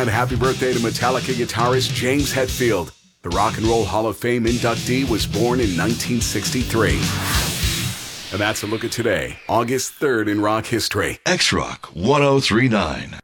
And happy birthday to Metallica guitarist James Hetfield. The Rock and Roll Hall of Fame inductee was born in 1963. And that's a look at today, August 3rd in rock history. X-Rock 1039.